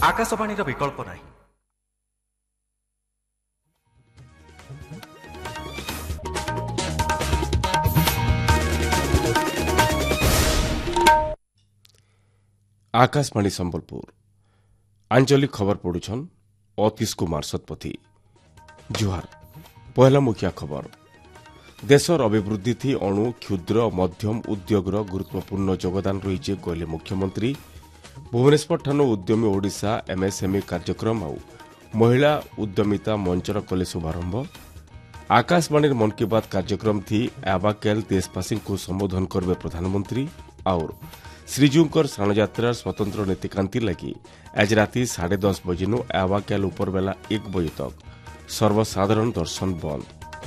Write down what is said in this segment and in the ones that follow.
आकाशवाणी विकल्प नहीं। आकाशवाणी संबलपुर आंचलिक खबर पढ़ुछन अतीश कुमार सतपथी। जुहार पहला मुखिया खबर। देशर अभिवृद्धि थी अणु क्षुद्र मध्यम उद्योगर गुरुत्वपूर्ण योगदान रही कहले मुख्यमंत्री। भुवनेश्वर ठानु उद्यमी ओडिशा एमएसएमई कार्यक्रम आउ महिला उद्यमिता मंचर कले शुभारंभ। आकाशवाणी मन की बात कार्यक्रम थी आबाकेल देशवासी को संबोधन करबे प्रधानमंत्री। और श्रीजूंकर स्नानयात्रार स्वतंत्र नीतिकांति लगी आज राति 10:30 बजे आबाकेल उपरबेला 1 बजे तक सर्वसाधारण दर्शन बंद।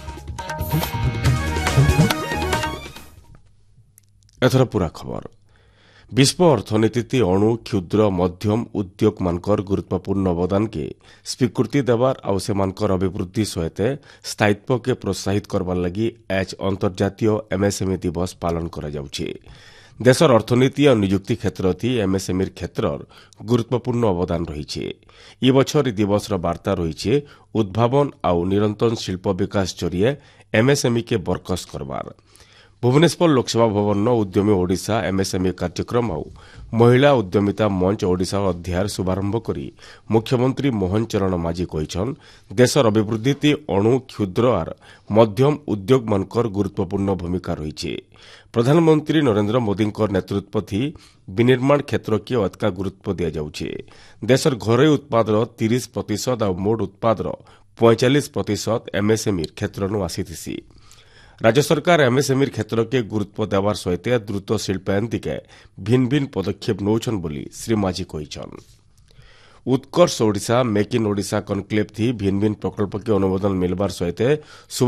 एथर पूरा खबर। विश्व अर्थनीति अणु क्षुद्र मध्यम उद्योग मानकर गुरुत्वपूर्ण अवदान के स्वीकृति देवार आउ सेमानकर अभिवृद्धि सहित स्थायित्व के प्रोत्साहित करबार लगी आज अंतर्जातीय एमएसएमई दिवस पालन करा जाउछि। देशर अर्थनीति और निजुक्ति क्षेत्र थी एमएसएमई क्षेत्रर गुरुत्वपूर्ण अवदान रही। ई बछर दिवस वार्ता रही उद्भावन आउ निरंतर शिल्प विकास जरिए एमएसएमई के बरकस करबार। भुवनेश्वर लोकसभा भवन उद्यमी ओडिशा एमएसएमई कार्यक्रम आउ महिला उद्यमिता मंच ओडिशा अध्याय शुभारंभ करी मुख्यमंत्री मोहन चरण माझी कहिछन देशर अभिवृद्धि ती अणु क्षुद्र और मध्यम उद्योग मानकर गुरुत्वपूर्ण भूमिका रही। प्रधानमंत्री नरेंद्र मोदी नेतृत्व थी विनिर्माण क्षेत्र के अधिक गुरुत्व दिया जाउछे। देशर घरोई उत्पादर 30% और मोट उत्पादर 45% एमएसएमई क्षेत्र आसीथिसी। राज्य सरकार एमएसएमई क्षेत्र के गुरुत्व देवार सहित द्रुत शिल्पायन दिके भिन्न भिन्न पदक्षेप नौछन बोली श्री माझी कहिछन। उत्कर्ष Odisha make in Odisha conclave थी भिन्न भिन्न प्रकल्प के अनुमोदन मिलबार सहित